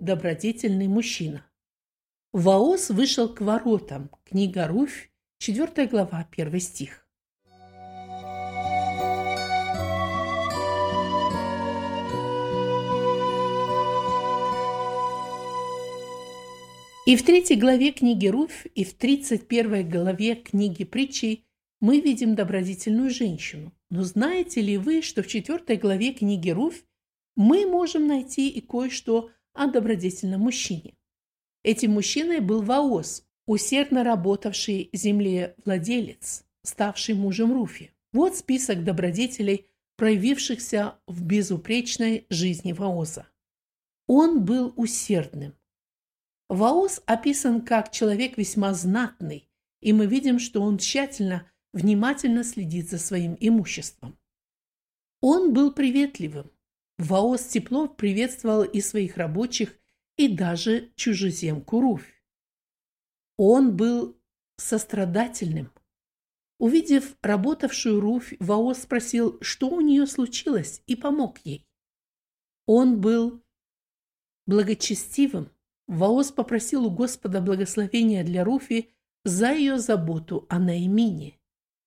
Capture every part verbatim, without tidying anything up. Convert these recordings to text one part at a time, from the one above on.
добродетельный мужчина. Вооз вышел к воротам. Книга Руфь, четвёртая глава, первый стих. И в третьей главе книги Руфь, и в тридцать первой главе книги Притчей мы видим добродетельную женщину. Но знаете ли вы, что в четвёртой главе книги Руфь мы можем найти и кое-что о добродетельном мужчине? Этим мужчиной был Вооз, усердно работавший землевладелец, ставший мужем Руфи. Вот список добродетелей, проявившихся в безупречной жизни Вооза. Он был усердным. Вооз описан как человек весьма знатный, и мы видим, что он тщательно, внимательно следит за своим имуществом. Он был приветливым. Вооз тепло приветствовал и своих рабочих, и даже чужеземку Руфь. Он был сострадательным. Увидев работавшую Руфь, Вооз спросил, что у нее случилось, и помог ей. Он был благочестивым. Вооз попросил у Господа благословения для Руфи за ее заботу о Наимине.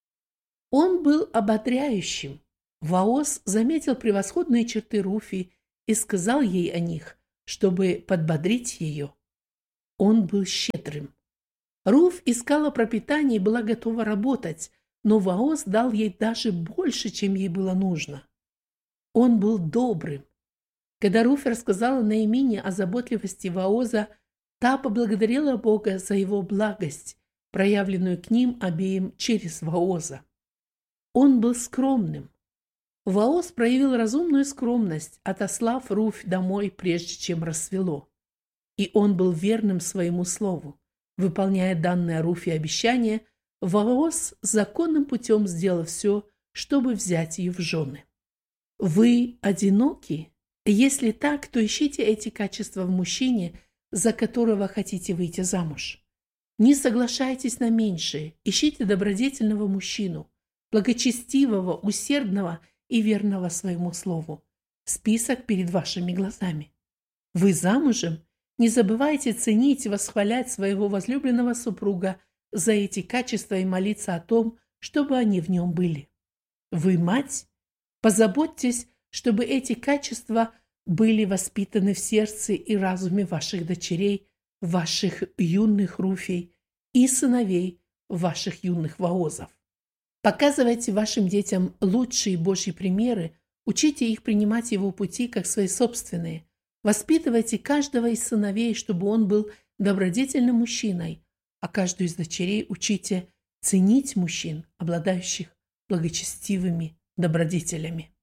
Он был ободряющим. Вооз заметил превосходные черты Руфи и сказал ей о них, чтобы подбодрить ее. Он был щедрым. Руфь искала пропитание и была готова работать, но Вооз дал ей даже больше, чем ей было нужно. Он был добрым. Когда Руфь рассказала Наимине о заботливости Вооза, та поблагодарила Бога за его благость, проявленную к ним обеим через Вооза. Он был скромным. Вооз проявил разумную скромность, отослав Руфь домой, прежде чем рассвело. И он был верным своему слову. Выполняя данное Руфи обещание, Вооз законным путем сделал все, чтобы взять ее в жены. Вы одиноки? Если так, то ищите эти качества в мужчине, за которого хотите выйти замуж. Не соглашайтесь на меньшее, ищите добродетельного мужчину, благочестивого, усердного и верного своему слову. Список перед вашими глазами. Вы замужем? Не забывайте ценить и восхвалять своего возлюбленного супруга за эти качества и молиться о том, чтобы они в нем были. Вы мать? Позаботьтесь, чтобы эти качества были воспитаны в сердце и разуме ваших дочерей, ваших юных Руфей и сыновей ваших юных Воозов. Показывайте вашим детям лучшие Божьи примеры, учите их принимать его пути как свои собственные. Воспитывайте каждого из сыновей, чтобы он был добродетельным мужчиной, а каждую из дочерей учите ценить мужчин, обладающих благочестивыми добродетелями.